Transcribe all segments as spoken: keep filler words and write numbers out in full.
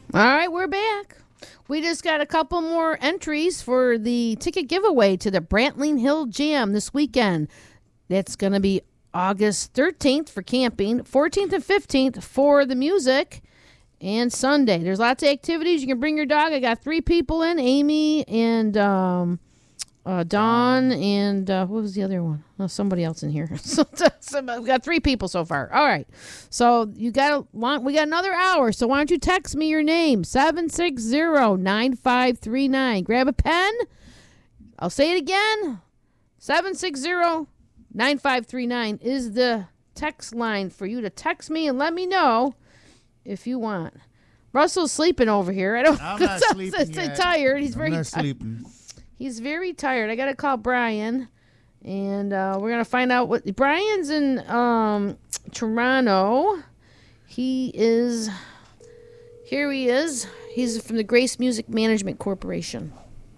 All right, we're back. We just got a couple more entries for the ticket giveaway to the Brantling Hill Jam this weekend. That's going to be August thirteenth for camping, fourteenth and fifteenth for the music, and Sunday. There's lots of activities. You can bring your dog. I got three people in, Amy and um, uh, Dawn and uh, what was the other one? Oh, somebody else in here. So we got three people so far. All right. So you got a long, we got another hour. So why don't you text me your name, seven six zero, nine five three nine. Grab a pen. I'll say it again. seven six zero, nine five three nine is the text line for you to text me and let me know if you want. Russell's sleeping over here. I don't. I'm not sleeping He's yet. tired. He's I'm very not ti- sleeping. He's very tired. I got to call Brian, and uh, we're going to find out what... Brian's in um, Toronto. He is... Here he is. He's from the Grace Music Management Corporation.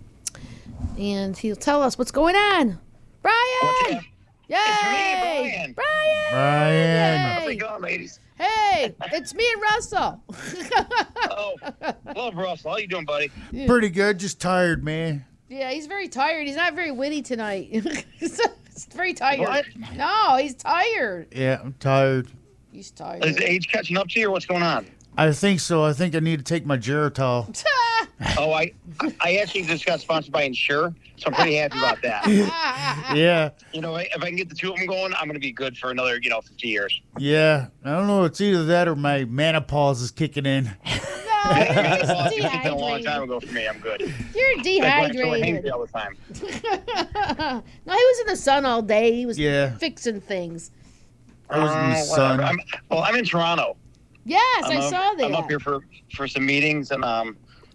And he'll tell us what's going on. Brian! What's Yay! It's me, Brian. Brian! Brian. How's Yay! it going, ladies? Hey, it's me and Russell. Oh, love Russell. How you doing, buddy? Pretty good. Just tired, man. Yeah, he's very tired. He's not very witty tonight. He's very tired. What? No, he's tired. Yeah, I'm tired. He's tired. Is age catching up to you, or what's going on? I think so. I think I need to take my Geritol. Oh, I I actually just got sponsored by Ensure, so I'm pretty happy about that. Yeah, You know, if I can get the two of them going, I'm going to be good for another, you know, fifty years. yeah. I don't know. It's either that or my menopause is kicking in. No, Well, you're it's just been a long time dehydrated. ago for me. I'm good. You're Like, when I'm so hangry dehydrated. all the time. No, he was in the sun all day. He was Yeah. fixing things. I was in the Uh, sun. whatever. I'm, well, I'm in Toronto. Yes, I'm I up, saw that. I'm up here for, for some meetings and um,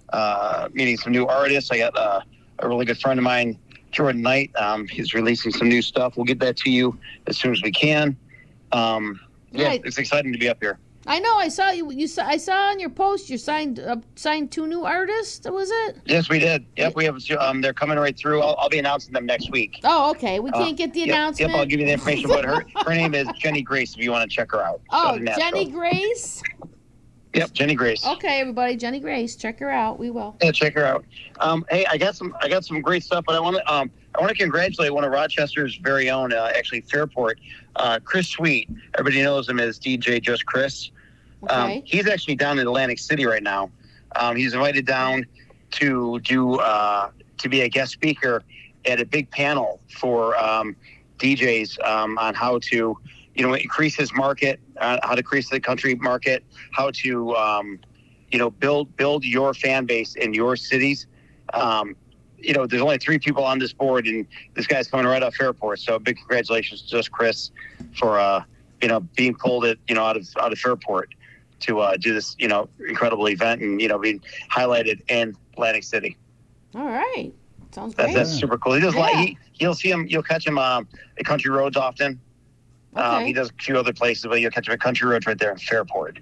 uh, meeting some new artists. I got uh, a really good friend of mine, Jordan Knight. Um, he's releasing some new stuff. We'll get that to you as soon as we can. Um, yeah, Right. it's exciting to be up here. I know. I saw you. You saw. I saw on your post you signed uh, signed two new artists. Was it? Yes, we did. Yep, we have. Um, they're coming right through. I'll, I'll be announcing them next week. Oh, okay. We Uh, can't get the yep, announcement. Yep, I'll give you the information about her. Her name is Jenny Grace. If you want to check her out. Oh, Southern Nashville. Jenny Grace. Yep, Jenny Grace. Okay, everybody, Jenny Grace, check her out. We will. Yeah, check her out. Um, hey, I got some. I got some great stuff, but I want to. Um, I want to congratulate one of Rochester's very own, uh, actually Fairport, uh, Chris Sweet. Everybody knows him as D J Just Chris. Okay. Um, he's actually down in Atlantic City right now. Um, he's invited down to do uh, to be a guest speaker at a big panel for um, D Js um, on how to, you know, increase his market, uh, how to increase the country market, how to, um, you know, build build your fan base in your cities. Um, you know, there's only three people on this board, and this guy's coming right off Fairport. So big congratulations to just Chris for, uh, you know, being pulled it, you know, out of out of Fairport to uh, do this, you know, incredible event and, you know, being highlighted in Atlantic City. All right. Sounds That's, great. that's super cool. He does Yeah. like, he, you'll see him, you'll catch him um, at Country Roads often. Um, Okay. he does a few other places, but you'll catch him at Country Roads right there in Fairport.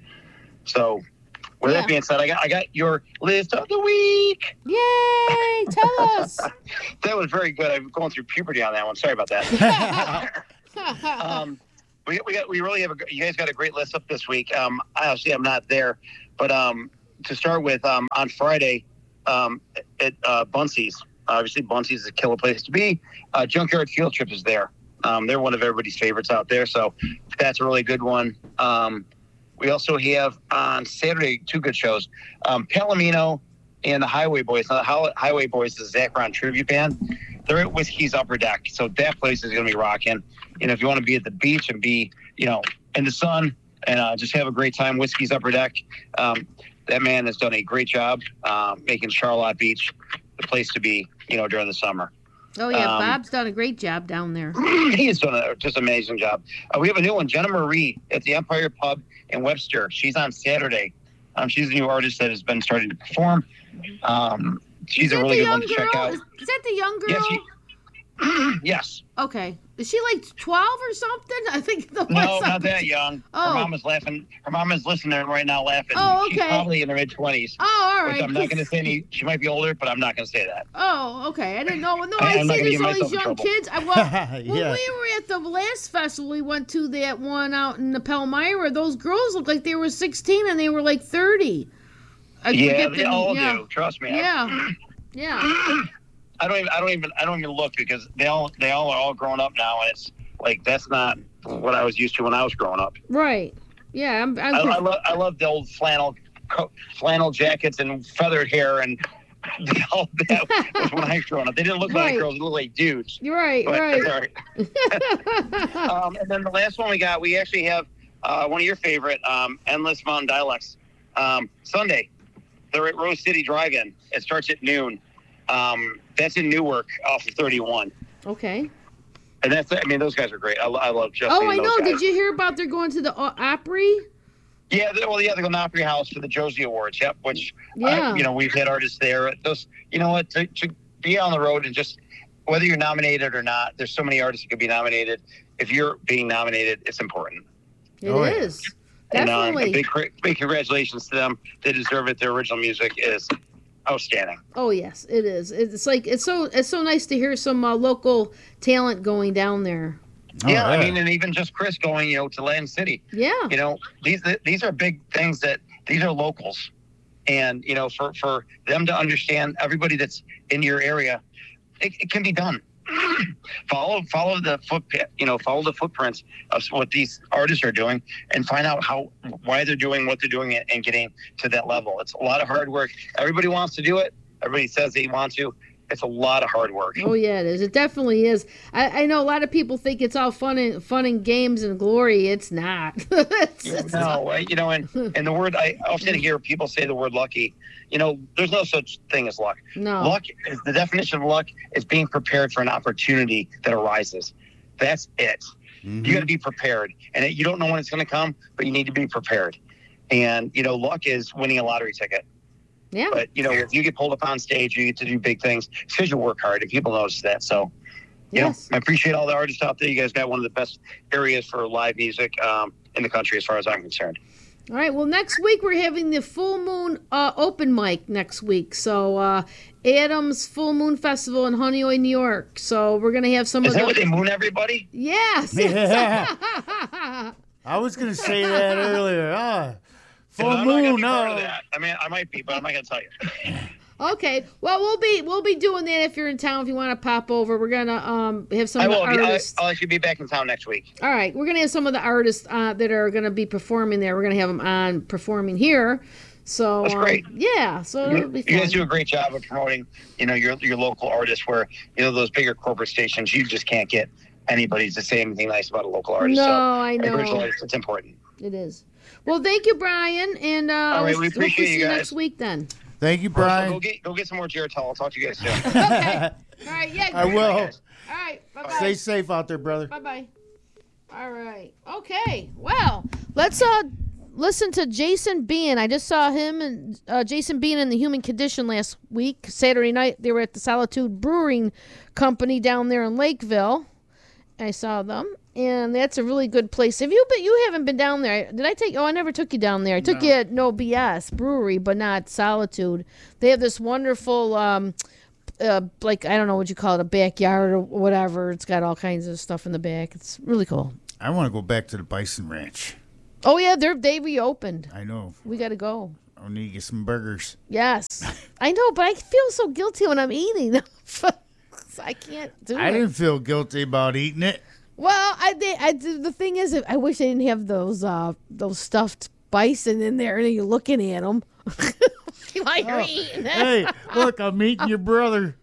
So with Yeah. that being said, I got I got your list of the week. Yay! Tell us. That was very good. I'm going through puberty on that one. Sorry about that. um, we we got we really have a you guys got a great list up this week. Um, obviously I'm not there, but um, to start with, um, on Friday, um, at uh, Bunsey's. Obviously, Bunsey's is a killer place to be. Uh, Junkyard Field Trip is there. Um, they're one of everybody's favorites out there, so that's a really good one. Um, we also have on Saturday two good shows. Um, Palomino and the Highway Boys. Now, the Hi- Highway Boys is a Zach Ron tribute band. They're at Whiskey's Upper Deck, so that place is going to be rocking. You know, if you want to be at the beach and be, you know, in the sun and uh, just have a great time, Whiskey's Upper Deck. Um, that man has done a great job uh, making Charlotte Beach the place to be, you know, during the summer. Oh yeah, Um, Bob's done a great job down there. He has done a just amazing job. Uh, we have a new one, Jenna Marie at the Empire Pub in Webster. She's on Saturday. Um, she's a new artist that has been starting to perform. Um, she's Is a that really the good one young to check girl? out. Is, is that the young girl? Yes, she, yes. Okay. Is she like twelve or something? I think the No, one not that young. Oh. Her mom is laughing. Her mom is listening right now, laughing. Oh, She's okay. probably in her mid twenties. Oh, all Which right. I'm not going to say any. She might be older, but I'm not going to say that. Oh, okay. I didn't know. No, I- I I'm not see gonna there's get all these myself in young trouble. kids. I, well, when Yeah. we were at the last festival, we went to that one out in the Palmyra. Those girls looked like they were sixteen and they were like thirty. I Yeah, forget they the- all yeah. do. Trust me. I- Yeah, yeah, I don't even I don't even I don't even look because they all they all are all grown up now, and it's like that's not what I was used to when I was growing up. right. Yeah, I'm. I'm I, I love I love the old flannel co- flannel jackets and feathered hair, and all that was when I was growing up. They didn't look Right. like girls; they looked like dudes. You're right, But right. that's all right. um, and then the last one we got, we actually have uh, one of your favorite, um, Endless Mountain Dialects. Um, Sunday, they're at Rose City Drive-In. It starts at noon. Um, that's in Newark off of thirty-one. Okay. And that's, I mean, those guys are great. I, lo- I love Justin. Oh, I and those know. guys. Did you hear about they're going to the O- Opry? Yeah, they, well, yeah, they go to Opry House for the Josie Awards. Yep, which, Yeah. uh, you know, we've had artists there. Those, you know what, to, to be on the road and just, whether you're nominated or not, there's so many artists that could be nominated. If you're being nominated, it's important. It Oh, yeah. is. And uh, Definitely. big, big congratulations to them. They deserve it. Their original music is outstanding. Oh yes, it is. It's like it's so it's so nice to hear some uh, local talent going down there. Oh, yeah, I yeah. mean, and even just Chris going, you know, to Land City. Yeah. You know, these these are big things that these are locals, and you know, for for them to understand everybody that's in your area, it, it can be done. follow follow the foot you know follow the footprints of what these artists are doing, and find out how why they're doing what they're doing and, and getting to that level. It's a lot of hard work. Everybody wants to do it. Everybody says they want to. It's a lot of hard work. Oh yeah, it is. It definitely is. I, I know a lot of people think it's all fun and fun and games and glory. It's not. It's- it's- No, I- you know, and and the word I often hear people say the word lucky. You know, there's no such thing as luck. no. Luck is the definition of luck is being prepared for an opportunity that arises. That's it. Mhm. You got to be prepared, and it, you don't know when it's going to come, but you need to be prepared. And you know, luck is winning a lottery ticket. Yeah. But you know, if you get pulled up on stage, you get to do big things. It's because you work hard, and people notice that. So, you Yes. know, I appreciate all the artists out there. You guys got one of the best areas for live music um, in the country, as far as I'm concerned. All right. Well, next week we're having the Full Moon uh, open mic next week. So uh, Adams Full Moon Festival in Honeoye, New York. So we're gonna have some Is of that the. what they moon everybody? Yes. Yeah. I was gonna say that earlier. Ah, full I'm not gonna moon. be part of No. that. I mean, I might be, but I'm not gonna tell you. Okay. Well, we'll be we'll be doing that if you're in town. If you want to pop over, we're gonna um have some I of the will. Be, I, artists. I'll actually be back in town next week. All right, we're gonna have some of the artists uh, that are gonna be performing there. We're gonna have them on performing here. So That's um, great. yeah, so You, it'll be you fun. guys do a great job of promoting, you know, your your local artists. Where you know those bigger corporate stations, you just can't get anybody to say anything nice about a local artist. No, so, I know. original artist, it's important. It is. Well, thank you, Brian, and uh, All right, we'll- we hopefully appreciate see you guys. next week then. Thank you, So Brian. go get go get some more Geritol. I'll talk to you guys soon. Okay. All right. Yeah. I great. will. All right. Bye bye. Stay safe out there, brother. Bye bye. All right. Okay. Well, let's uh listen to Jason Bean. I just saw him and uh, Jason Bean in the Human Condition last week. Saturday night they were at the Solitude Brewing Company down there in Lakeville. I saw them, and that's a really good place. Have you been? You haven't been down there. Did I take? Oh, I never took you down there. I took No. you at No B S Brewery, but not Solitude. They have this wonderful. Um, uh, like I don't know what you call it, a backyard or whatever. It's got all kinds of stuff in the back. It's really cool. I want to go back to the Bison Ranch. Oh yeah, they're they reopened. I know. We got to go. I need to get some burgers. Yes, I know, but I feel so guilty when I'm eating. I can't do I it. didn't feel guilty about eating it. Well, I did. I did. The thing is, I wish I didn't have those uh those stuffed bison in there, and then you're looking at them while you're eating. Hey, look, I'm eating your brother.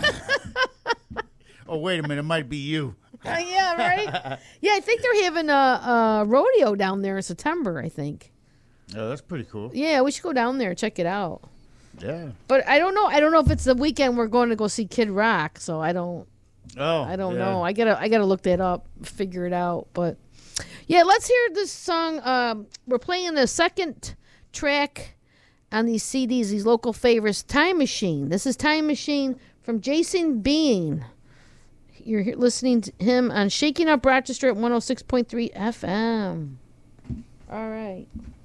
Oh, wait a minute. It might be you. Uh, yeah, right. Yeah, I think they're having a, a rodeo down there in September. I think. Oh, that's pretty cool. Yeah, we should go down there and check it out. Yeah. But I don't know. I don't know if it's the weekend we're going to go see Kid Rock. So I don't. Oh, I don't yeah. know. I gotta. I gotta look that up, figure it out. But yeah, let's hear this song. Um, we're playing the second track on these C Ds. These local favorites. Time Machine. This is Time Machine from Jason Bean. You're he- listening to him on Shaking Up Rochester at one oh six point three F M. All right.